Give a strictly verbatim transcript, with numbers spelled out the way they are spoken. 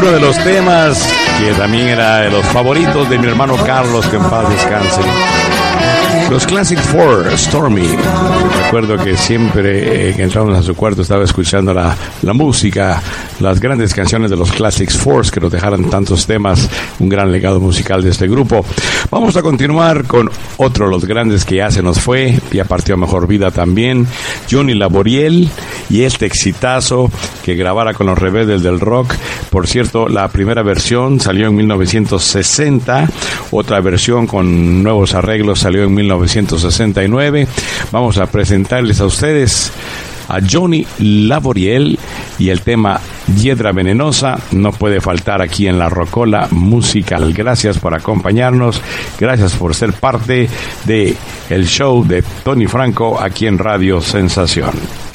uno de los temas que también era de los favoritos de mi hermano Carlos, que en paz descanse. Los Classic Four, Stormy. Recuerdo que siempre eh, que entramos a su cuarto estaba escuchando la, la música, las grandes canciones de los Classic Four que nos dejaron tantos temas, un gran legado musical de este grupo. Vamos a continuar con otro de los grandes que ya se nos fue, ya partió a mejor vida también, Johnny Laboriel, y este exitazo que grabara con los Rebeldes del Rock. Por cierto, la primera versión salió en mil novecientos sesenta, otra versión con nuevos arreglos salió en mil novecientos sesenta y nueve. Vamos a presentarles a ustedes a Johnny Laboriel y el tema Hiedra Venenosa. No puede faltar aquí en La Rocola Musical. Gracias por acompañarnos, gracias por ser parte de el show de Tony Franco aquí en Radio Sensación.